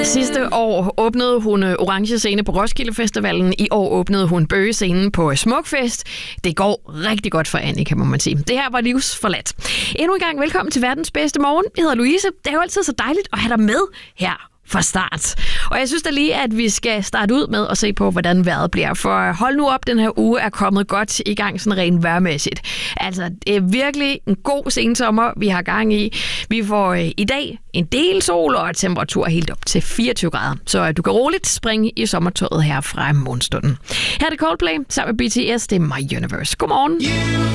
Sidste år åbnede hun Orange Scene på Roskilde Festivalen. I år åbnede hun Bøge Scenen på Smukfest. Det går rigtig godt for Annika, må man sige. Det her var livsforladt. Endnu en gang velkommen til verdens bedste morgen. Jeg hedder Louise. Det er jo altid så dejligt at have dig med her fra start. Og jeg synes da lige, at vi skal starte ud med at se på, hvordan vejret bliver. For hold nu op, den her uge er kommet godt i gang sådan rent vejrmæssigt. Altså, det er virkelig en god sensommer, vi har gang i. Vi får i dag en del sol og temperatur helt op til 24 grader. Så du kan roligt springe i sommertoget her fra morgenstunden. Her er det Coldplay sammen med BTS. Det er My Universe. Godmorgen.